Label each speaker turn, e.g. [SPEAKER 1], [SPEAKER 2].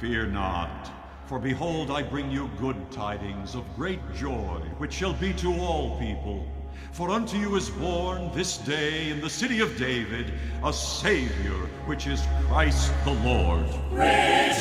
[SPEAKER 1] Fear not, for behold, I bring you good tidings of great joy, which shall be to all people. For unto you is born this day in the city of David a Savior, which is Christ the Lord.
[SPEAKER 2] Rejoice!